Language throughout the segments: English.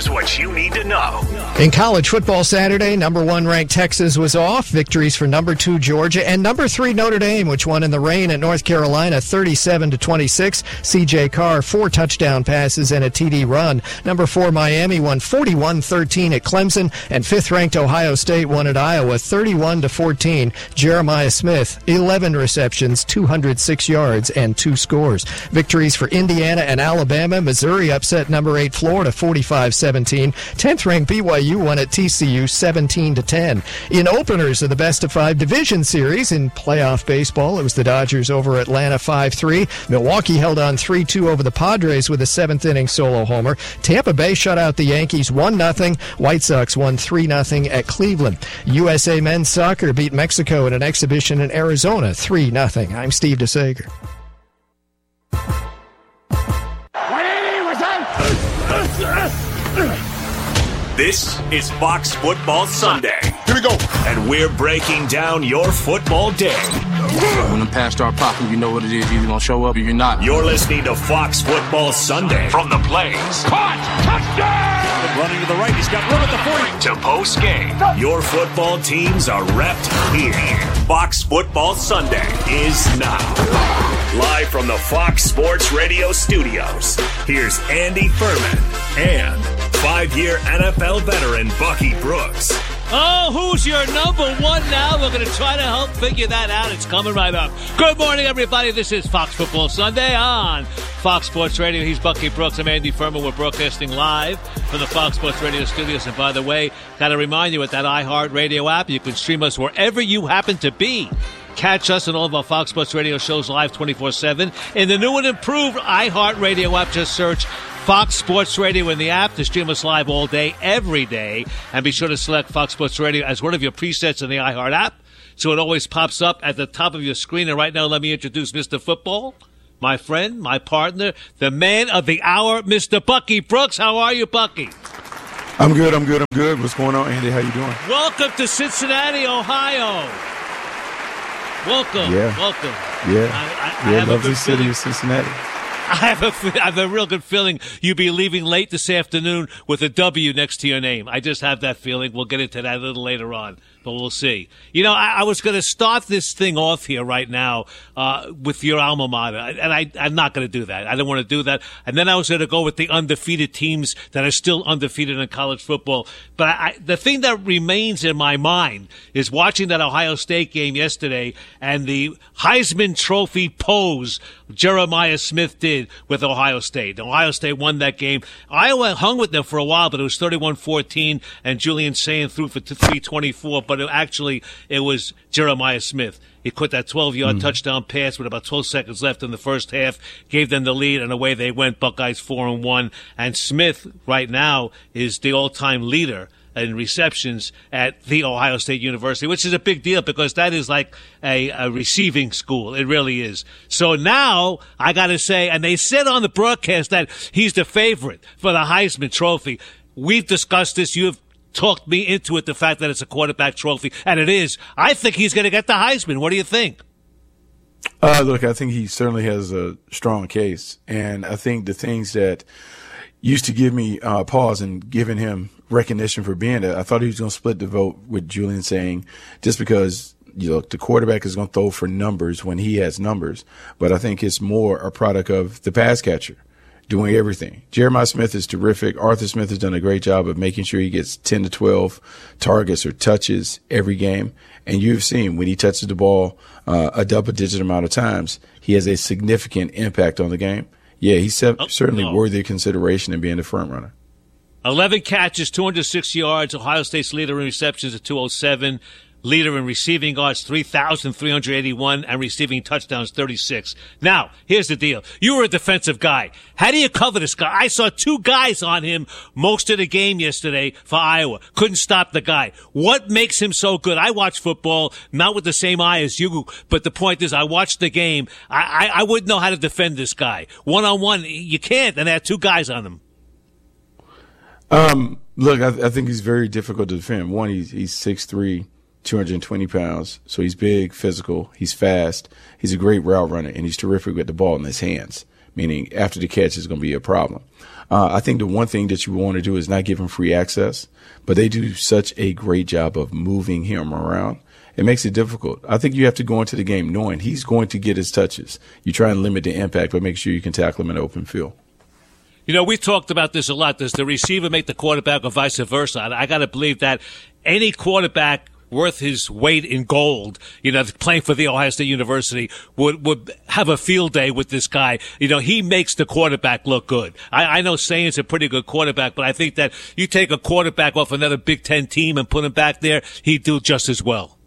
Here's what you need to know. In college football Saturday, number 1 ranked Texas was off. Victories for number 2 Georgia and number 3 Notre Dame, which won in the rain at North Carolina 37-26. C.J. Carr, 4 touchdown passes and a TD run. Number 4 Miami won 41-13 at Clemson, and 5th ranked Ohio State won at Iowa 31-14. Jeremiah Smith, 11 receptions, 206 yards, and 2 scores. Victories for Indiana and Alabama. Missouri upset number 8 Florida 45-17. 10th ranked BYU won at TCU 17-10. In openers of the best-of-5 division series in playoff baseball, it was the Dodgers over Atlanta 5-3. Milwaukee held on 3-2 over the Padres with a 7th-inning solo homer. Tampa Bay shut out the Yankees 1-0. White Sox won 3-0 at Cleveland. USA men's soccer beat Mexico in an exhibition in Arizona 3-0. I'm Steve DeSager. This is Fox Football Sunday. Here we go. And we're breaking down your football day. When the pass start popping, you know what it is. You're going to show up or you're not. You're listening to Fox Football Sunday. From the plays. Caught. Touchdown. Running to the right. He's got room at the 40. To post game. Your football teams are repped here. Fox Football Sunday is now. Live from the Fox Sports Radio studios, here's Andy Furman and 5-year NFL veteran Bucky Brooks. Oh, who's your number 1 now? We're going to try to help figure that out. It's coming right up. Good morning, everybody. This is Fox Football Sunday on Fox Sports Radio. He's Bucky Brooks. I'm Andy Furman. We're broadcasting live from the Fox Sports Radio studios. And by the way, got to remind you, with that iHeartRadio app, you can stream us wherever you happen to be. Catch us and all of our Fox Sports Radio shows live 24/7. In the new and improved iHeartRadio app, just search Fox Sports Radio in the app to stream us live all day, every day. And be sure to select Fox Sports Radio as one of your presets in the iHeart app, so it always pops up at the top of your screen. And right now, let me introduce Mr. Football, my friend, my partner, the man of the hour, Mr. Bucky Brooks. How are you, Bucky? I'm good. What's going on, Andy? How you doing? Welcome to Cincinnati, Ohio. Welcome. Yeah. I lovely city of Cincinnati. I have a real good feeling you'll be leaving late this afternoon with a W next to your name. I just have that feeling. We'll get into that a little later on, but we'll see. You know, I was going to start this thing off here right now with your alma mater, and I'm not going to do that. I don't want to do that. And then I was going to go with the undefeated teams that are still undefeated in college football. But the thing that remains in my mind is watching that Ohio State game yesterday and the Heisman Trophy pose Jeremiah Smith did with Ohio State. Ohio State won that game. Iowa hung with them for a while, but it was 31-14, and Julian Sayin threw for 324, but it was Jeremiah Smith. He caught that 12-yard touchdown pass with about 12 seconds left in the first half, gave them the lead, and away they went. Buckeyes 4-1. And Smith, right now, is the all-time leader in receptions at The Ohio State University, which is a big deal because that is like a receiving school. It really is. So now I got to say, and they said on the broadcast that he's the favorite for the Heisman Trophy. We've discussed this. You have talked me into it, the fact that it's a quarterback trophy, and it is. I think he's going to get the Heisman. What do you think? Look, I think he certainly has a strong case, and I think the things that used to give me pause and giving him recognition for being there, I thought he was going to split the vote with Julian Sayin just because, you know, the quarterback is going to throw for numbers when he has numbers. But I think it's more a product of the pass catcher doing everything. Jeremiah Smith is terrific. Arthur Smith has done a great job of making sure he gets 10 to 12 targets or touches every game. And you've seen when he touches the ball a double-digit amount of times, he has a significant impact on the game. Yeah, he's certainly worthy of consideration in being the front runner. 11 catches, 206 yards. Ohio State's leader in receptions at 207. Leader in receiving yards, 3,381, and receiving touchdowns, 36. Now, here's the deal. You were a defensive guy. How do you cover this guy? I saw 2 guys on him most of the game yesterday for Iowa. Couldn't stop the guy. What makes him so good? I watch football, not with the same eye as you, but the point is I watched the game. I wouldn't know how to defend this guy. One-on-one, you can't, and they had 2 guys on him. Look, I think he's very difficult to defend. One, he's 6'3", 220 pounds, so he's big, physical, he's fast, he's a great route runner, and he's terrific with the ball in his hands. meaning after the catch is going to be a problem. I think the one thing that you want to do is not give him free access, but they do such a great job of moving him around. It makes it difficult. I think you have to go into the game knowing he's going to get his touches. You try and limit the impact, but make sure you can tackle him in open field. You know, we talked about this a lot. Does the receiver make the quarterback or vice versa? I got to believe that any quarterback worth his weight in gold, you know, playing for the Ohio State University would have a field day with this guy. You know, he makes the quarterback look good. I know Saints a pretty good quarterback, but I think that you take a quarterback off another Big Ten team and put him back there, he'd do just as well.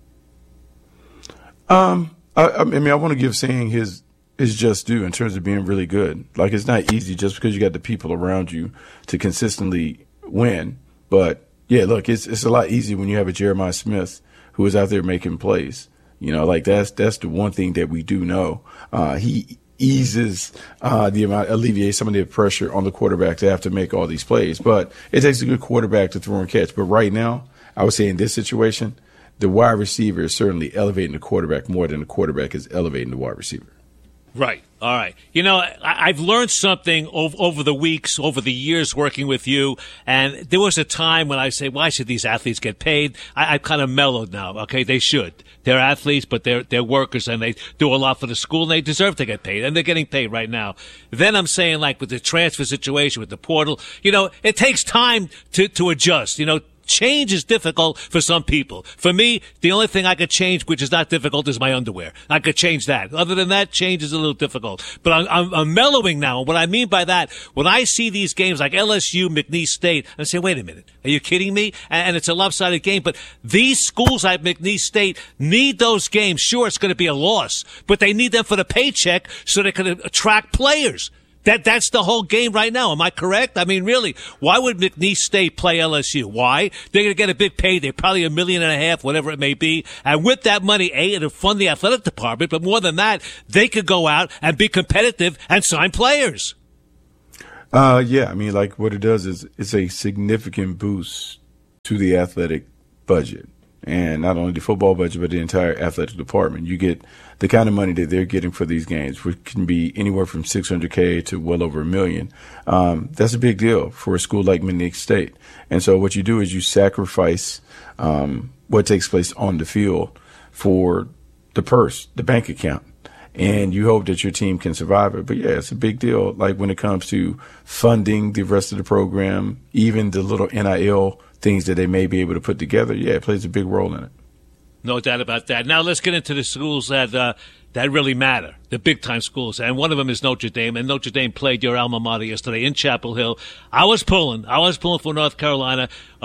I mean, I want to give Saying his just due in terms of being really good. Like, it's not easy just because you got the people around you to consistently win, but yeah, look, it's a lot easier when you have a Jeremiah Smith who is out there making plays. You know, like that's the one thing that we do know. He eases alleviates some of the pressure on the quarterback to have to make all these plays. But it takes a good quarterback to throw and catch. But right now, I would say in this situation, the wide receiver is certainly elevating the quarterback more than the quarterback is elevating the wide receiver. Right. All right. You know, I've learned something over the weeks, over the years working with you, and there was a time when I say, why should these athletes get paid? I've kind of mellowed now. Okay, they should. They're athletes, but they're workers, and they do a lot for the school, and they deserve to get paid, and they're getting paid right now. Then I'm saying, like, with the transfer situation, with the portal, you know, it takes time to adjust, you know. Change is difficult for some people. For me, the only thing I could change, which is not difficult, is my underwear. I could change that. Other than that, change is a little difficult. But I'm mellowing now. And what I mean by that, when I see these games like LSU, McNeese State, I say, wait a minute, are you kidding me? And it's a lopsided game. But these schools like McNeese State need those games. Sure, it's going to be a loss, but they need them for the paycheck so they can attract players. That's the whole game right now. Am I correct? I mean, really, why would McNeese State play LSU? Why? They're going to get a big payday, probably $1.5 million, whatever it may be. And with that money, it'll fund the athletic department. But more than that, they could go out and be competitive and sign players. Yeah, I mean, like what it does is it's a significant boost to the athletic budget. And not only the football budget, but the entire athletic department. You get the kind of money that they're getting for these games, which can be anywhere from $600K to well over $1 million. That's a big deal for a school like McNeese State. And so what you do is you sacrifice what takes place on the field for the purse, the bank account. And you hope that your team can survive it. But, yeah, it's a big deal, like when it comes to funding the rest of the program, even the little NIL things that they may be able to put together. Yeah, it plays a big role in it. No doubt about that. Now let's get into the schools that really matter, the big-time schools. And one of them is Notre Dame, and Notre Dame played your alma mater yesterday in Chapel Hill. I was pulling for North Carolina.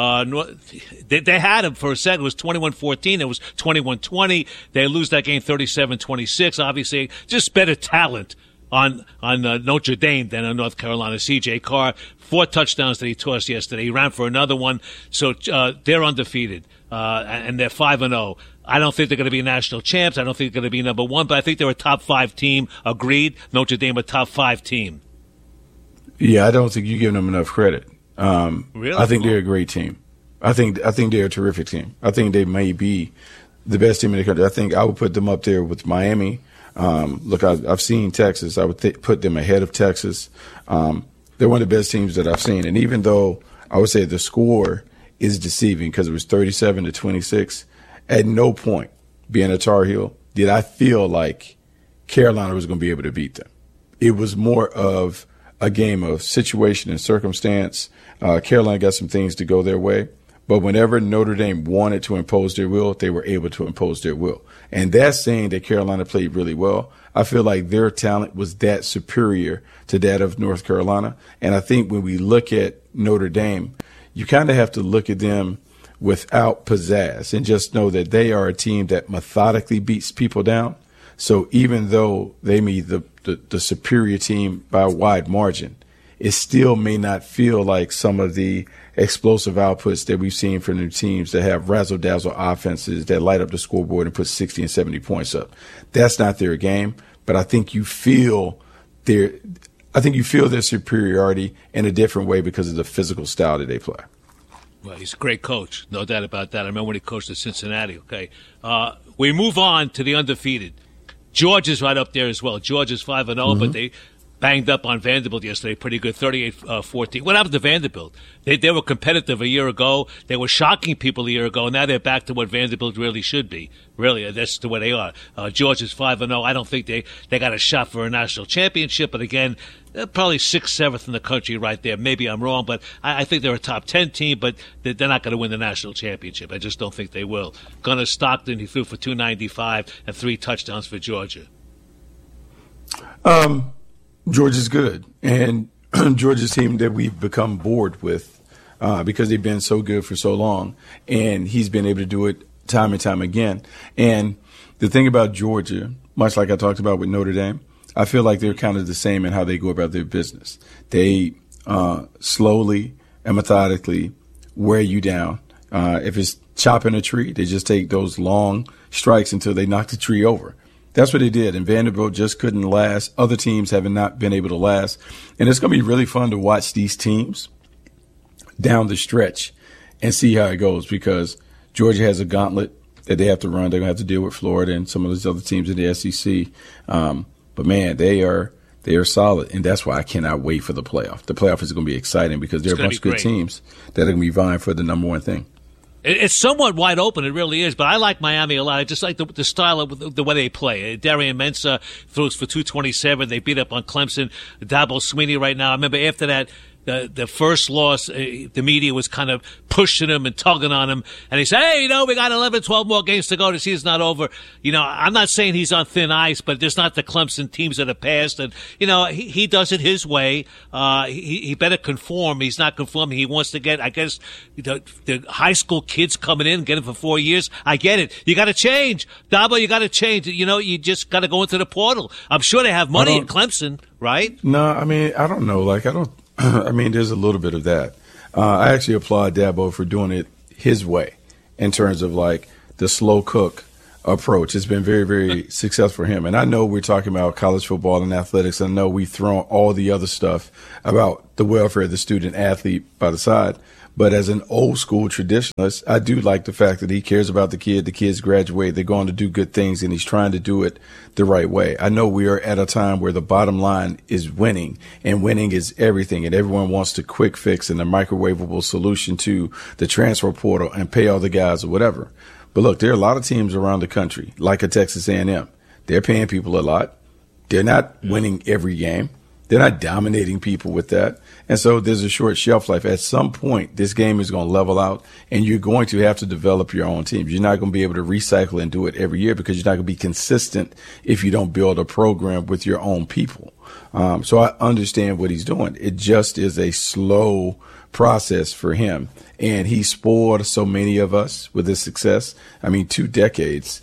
They had them for a second. It was 21-14. It was 21-20. They lose that game 37-26. Obviously, just better talent on Notre Dame than on North Carolina. C.J. Carr, 4 touchdowns that he tossed yesterday. He ran for another one. So they're undefeated, and they're 5-0. I don't think they're going to be national champs. I don't think they're going to be number one, but I think they're a top 5 team. Agreed. Notre Dame a top 5 team. Yeah, I don't think you're giving them enough credit. Really? I think they're a great team. I think they're a terrific team. I think they may be the best team in the country. I think I would put them up there with Miami. Look, I've seen Texas. I would put them ahead of Texas. They're one of the best teams that I've seen. And even though I would say the score is deceiving because it was 37-26, at no point, being a Tar Heel, did I feel like Carolina was going to be able to beat them. It was more of a game of situation and circumstance. Carolina got some things to go their way. But whenever Notre Dame wanted to impose their will, they were able to impose their will. And that's saying that Carolina played really well. I feel like their talent was that superior to that of North Carolina. And I think when we look at Notre Dame, you kind of have to look at them without pizzazz and just know that they are a team that methodically beats people down. So even though they may be the superior team by a wide margin, it still may not feel like some of the explosive outputs that we've seen from the teams that have razzle-dazzle offenses that light up the scoreboard and put 60 and 70 points up. That's not their game, but I think you feel their superiority in a different way because of the physical style that they play. Well, he's a great coach, no doubt about that. I remember when he coached at Cincinnati, okay? We move on to the undefeated. Georgia's right up there as well. Georgia's 5-0, but banged up on Vanderbilt yesterday, pretty good, 38-14. What happened to Vanderbilt? They were competitive a year ago. They were shocking people a year ago. Now they're back to what Vanderbilt really should be. Really, that's the way they are. Georgia's 5-0. I don't think they got a shot for a national championship, but again, they're probably 6th, 7th in the country right there. Maybe I'm wrong, but I think they're a top 10 team, but they're not going to win the national championship. I just don't think they will. Gunnar Stockton, he threw for 295 and 3 touchdowns for Georgia. Georgia's good, and Georgia's team that we've become bored with because they've been so good for so long, and he's been able to do it time and time again. And the thing about Georgia, much like I talked about with Notre Dame, I feel like they're kind of the same in how they go about their business. They slowly and methodically wear you down. If it's chopping a tree, they just take those long strikes until they knock the tree over. That's what they did, and Vanderbilt just couldn't last. Other teams have not been able to last. And it's going to be really fun to watch these teams down the stretch and see how it goes, because Georgia has a gauntlet that they have to run. They're going to have to deal with Florida and some of those other teams in the SEC. But, man, they are solid, and that's why I cannot wait for the playoff. The playoff is going to be exciting because there are a bunch of good teams that are going to be vying for the number one thing. It's somewhat wide open. It really is. But I like Miami a lot. I just like the style of the way they play. Darian Mensah throws for 227. They beat up on Clemson. Dabo Swinney right now. I remember after that, the first loss, the media was kind of pushing him and tugging on him. And he said, hey, we got 11, 12 more games to go. The season's not over. I'm not saying he's on thin ice, but there's not the Clemson teams that have passed. And, he does it his way. He better conform. He's not conforming. He wants to get, I guess, the high school kids coming in, get him for 4 years. I get it. You got to change. Dabo, you got to change. You just got to go into the portal. I'm sure they have money in Clemson, right? No, I mean, I don't know. I mean, there's a little bit of that. I actually applaud Dabo for doing it his way in terms of the slow cook approach. It's been very, very successful for him. And I know we're talking about college football and athletics. I know we've thrown all the other stuff about the welfare of the student athlete by the side. But as an old school traditionalist, I do like the fact that he cares about the kid. The kids graduate. They're going to do good things, and he's trying to do it the right way. I know we are at a time where the bottom line is winning, and winning is everything, and everyone wants the quick fix and the microwavable solution to the transfer portal and pay all the guys or whatever. But look, there are a lot of teams around the country, like a Texas A&M. They're paying people a lot. They're not winning every game. They're not dominating people with that. And so there's a short shelf life. At some point, this game is going to level out, and you're going to have to develop your own teams. You're not going to be able to recycle and do it every year because you're not going to be consistent if you don't build a program with your own people. So I understand what he's doing. It just is a slow process for him. And he spoiled so many of us with his success. 2 decades,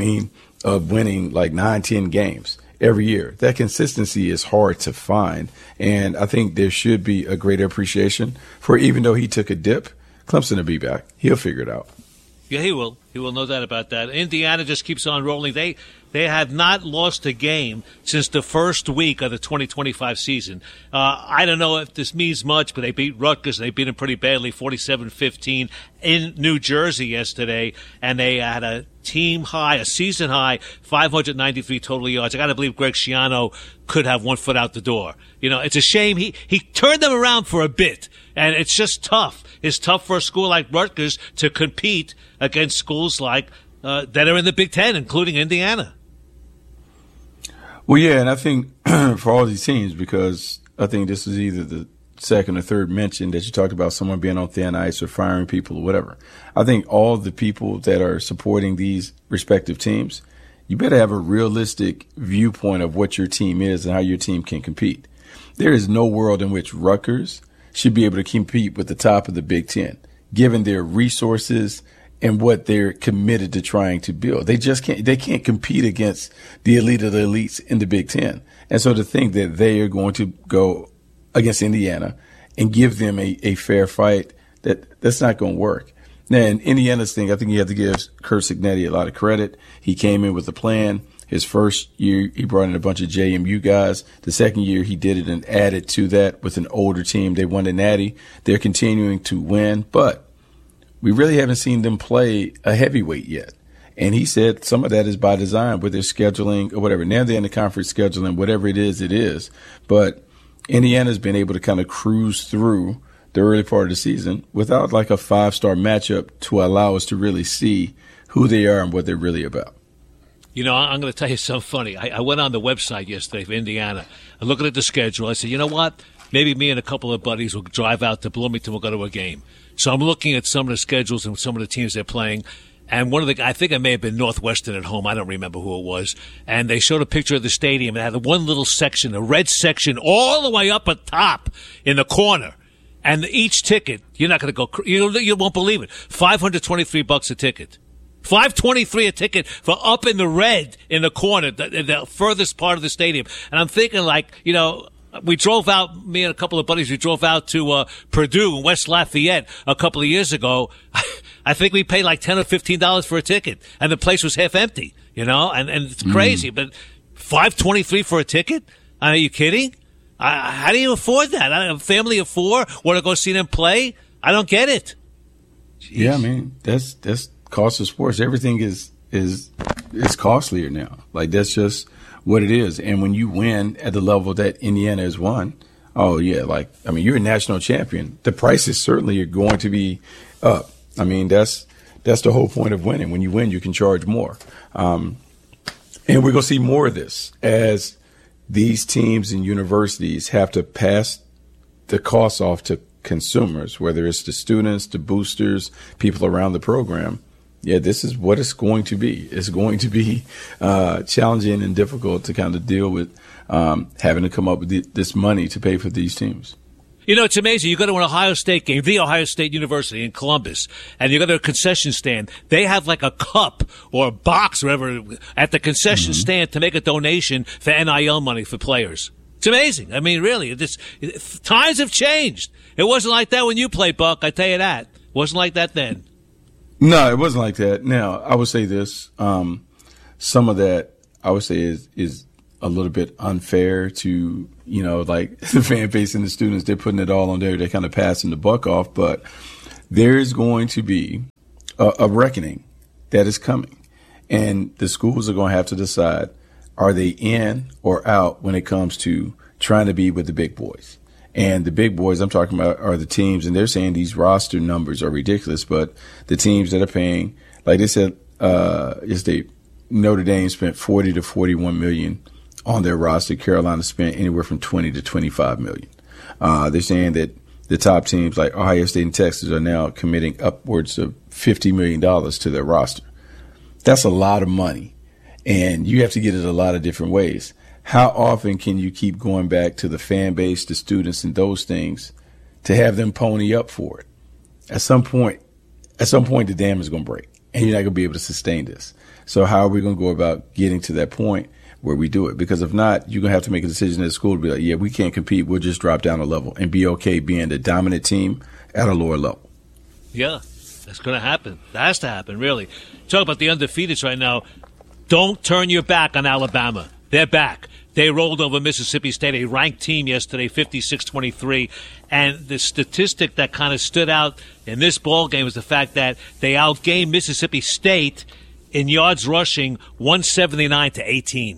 of winning 9, 10 games every year. That consistency is hard to find. And I think there should be a greater appreciation for, even though he took a dip, Clemson will be back. He'll figure it out. Yeah, he will. He will, no doubt about that. Indiana just keeps on rolling. They have not lost a game since the first week of the 2025 season. I don't know if this means much, but they beat Rutgers. They beat them pretty badly, 47-15 in New Jersey yesterday. And they had a team high, a season high, 593 total yards. I got to believe Greg Schiano could have one foot out the door. It's a shame. He turned them around for a bit, and it's just tough. It's tough for a school like Rutgers to compete against schools like that are in the Big Ten, including Indiana. Well, yeah, and I think for all these teams, because I think this is either the second or third mention that you talked about someone being on thin ice or firing people or whatever. I think all the people that are supporting these respective teams, you better have a realistic viewpoint of what your team is and how your team can compete. There is no world in which Rutgers should be able to compete with the top of the Big Ten, given their resources and what they're committed to trying to build. They just can't. They can't compete against the elite of the elites in the Big Ten. And so to think that they are going to go against Indiana and give them a fair fight, that's not going to work. Now, in Indiana's thing, I think you have to give Curt Cignetti a lot of credit. He came in with a plan. His first year, he brought in a bunch of JMU guys. The second year, he did it and added to that with an older team. They won the Natty. They're continuing to win, but we really haven't seen them play a heavyweight yet. And he said some of that is by design with their scheduling or whatever. Now they're in the conference scheduling, whatever it is. But Indiana's been able to kind of cruise through the early part of the season without like a 5-star matchup to allow us to really see who they are and what they're really about. You know, I'm going to tell you something funny. I went on the website yesterday for Indiana. I'm looking at the schedule. I said, you know what? Maybe me and a couple of buddies will drive out to Bloomington. We'll go to a game. So I'm looking at some of the schedules and some of the teams they're playing. And I think it may have been Northwestern at home. I don't remember who it was. And they showed a picture of the stadium. It had one little section, a red section, all the way up at top in the corner. And each ticket, you're not going to go, you won't believe it, $523 a ticket. $523 a ticket for up in the red in the corner, the furthest part of the stadium. And I'm thinking we drove out, me and a couple of buddies, we drove out to Purdue in West Lafayette a couple of years ago. I think we paid like $10 or $15 for a ticket, and the place was half empty, and it's crazy. But $523 for a ticket? Are you kidding? How do you afford that? A family of 4 want to go see them play? I don't get it. Jeez. Yeah, I mean, that's cost of sports. Everything is costlier now. Like, that's just what it is. And when you win at the level that Indiana has won, oh yeah, you're a national champion. The prices certainly are going to be up. I mean, that's the whole point of winning. When you win, you can charge more. And we're going to see more of this as these teams and universities have to pass the costs off to consumers, whether it's the students, the boosters, people around the program. Yeah, this is what it's going to be. It's going to be challenging and difficult to kind of deal with having to come up with this money to pay for these teams. It's amazing. You go to an Ohio State game, the Ohio State University in Columbus, and you go to a concession stand. They have like a cup or a box or whatever at the concession stand to make a donation for NIL money for players. It's amazing. I mean, really, times have changed. It wasn't like that when you played, Buck. I tell you that. It wasn't like that then. No, it wasn't like that. Now, I would say this. Some of that, I would say, is a little bit unfair to, like the fan base and the students. They're putting it all on there. They're kind of passing the buck off. But there is going to be a reckoning that is coming. And the schools are going to have to decide, are they in or out when it comes to trying to be with the big boys? And the big boys I'm talking about are the teams, and they're saying these roster numbers are ridiculous, but the teams that are paying, like they said, Notre Dame spent 40 to 41 million on their roster. Carolina spent anywhere from 20 to 25 million. They're saying that the top teams like Ohio State and Texas are now committing upwards of $50 million to their roster. That's a lot of money, and you have to get it a lot of different ways. How often can you keep going back to the fan base, the students, and those things to have them pony up for it? At some point, the dam is going to break, and you're not going to be able to sustain this. So how are we going to go about getting to that point where we do it? Because if not, you're going to have to make a decision at school to be like, yeah, we can't compete. We'll just drop down a level and be okay being the dominant team at a lower level. Yeah, that's going to happen. That has to happen, really. Talk about the undefeateds right now. Don't turn your back on Alabama. They're back. They rolled over Mississippi State, a ranked team yesterday, 56-23. And the statistic that kind of stood out in this ball game was the fact that they outgained Mississippi State in yards rushing 179-18.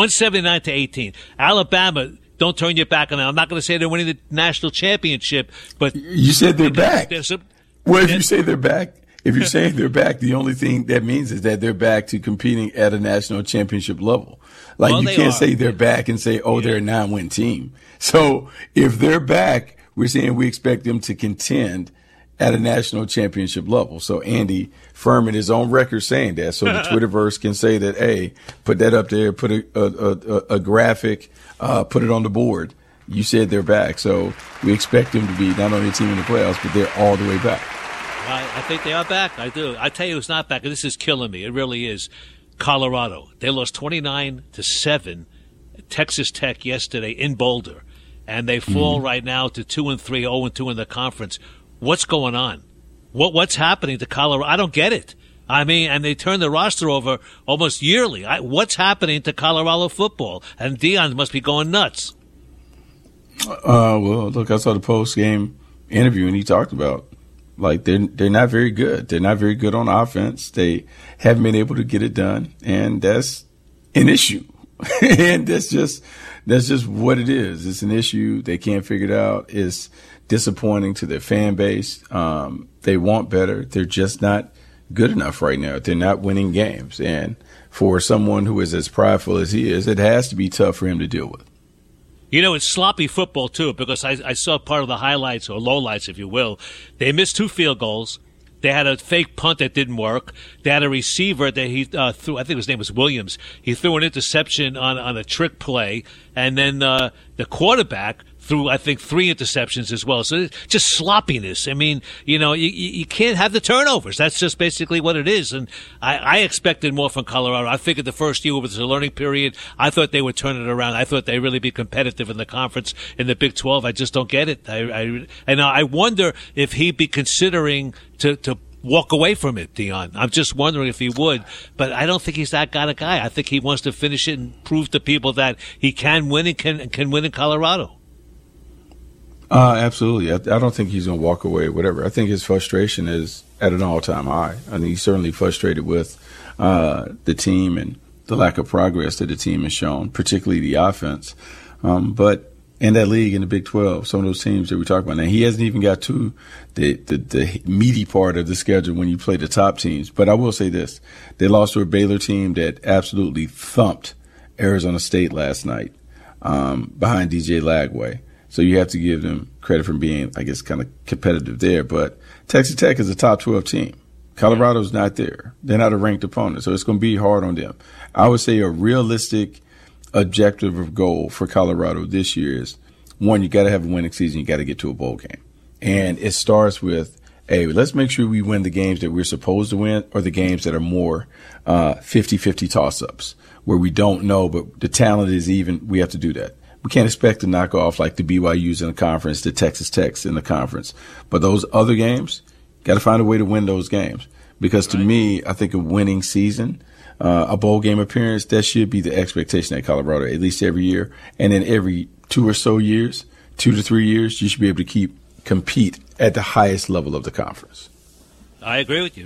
179-18. Alabama, don't turn your back on them. I'm not going to say they're winning the national championship, but you said they're back. Well, if you say they're back, if you're saying they're back, the only thing that means is that they're back to competing at a national championship level. Like, well, you can't say they're back and say, they're a 9-win team. So if they're back, we're saying we expect them to contend at a national championship level. So Andy Furman is on record saying that. So the Twitterverse can say that, hey, put that up there, put a graphic, put it on the board. You said they're back. So we expect them to be not only a team in the playoffs, but they're all the way back. I think they are back. I do. I tell you who's not back, and this is killing me. It really is. Colorado. They lost 29-7 Texas Tech yesterday in Boulder, and they fall right now to 2-3, 0-2 in the conference. What's going on? What's happening to Colorado? I don't get it. I mean, and they turn the roster over almost yearly. What's happening to Colorado football? And Deion must be going nuts. Well, look, I saw the post-game interview, and he talked about Like they're not very good. They're not very good on offense. They haven't been able to get it done, and that's an issue. And that's just what it is. It's an issue. They can't figure it out. It's disappointing to their fan base. They want better. They're just not good enough right now. They're not winning games. And for someone who is as prideful as he is, it has to be tough for him to deal with. You know, it's sloppy football, too, because I saw part of the highlights, or lowlights, if you will. They missed 2 field goals. They had a fake punt that didn't work. They had a receiver that he threw, I think his name was Williams. He threw an interception on a trick play. And then the quarterback threw, I think, 3 interceptions as well. So it's just sloppiness. I mean, you know, you can't have the turnovers. That's just basically what it is. And I expected more from Colorado. I figured the first year was a learning period. I thought they would turn it around. I thought they'd really be competitive in the conference in the Big 12. I just don't get it. And I wonder if he'd be considering to walk away from it, Dion. I'm just wondering if he would, but I don't think he's that kind of guy. I think he wants to finish it and prove to people that he can win and can win in Colorado. Absolutely. I don't think he's going to walk away, whatever. I think his frustration is at an all-time high. I mean, he's certainly frustrated with the team and the lack of progress that the team has shown, particularly the offense. But in that league, in the Big 12, some of those teams that we talk about now, he hasn't even got to the meaty part of the schedule when you play the top teams. But I will say this. They lost to a Baylor team that absolutely thumped Arizona State last night behind DJ Lagway. So you have to give them credit for being, I guess, kind of competitive there. But Texas Tech is a top 12 team. Colorado's not there. They're not a ranked opponent, so it's going to be hard on them. I would say a realistic objective or goal for Colorado this year is, one, you got to have a winning season. You got to get to a bowl game. And it starts with, hey, let's make sure we win the games that we're supposed to win, or the games that are more 50-50 toss-ups where we don't know, but the talent is even. We have to do that. We can't expect to knock off like the BYUs in the conference, the Texas Techs in the conference. But those other games, got to find a way to win those games. Because to me, I think a winning season, a bowl game appearance, that should be the expectation at Colorado, at least every year. And then every 2 or so years, 2 to 3 years, you should be able to compete at the highest level of the conference. I agree with you.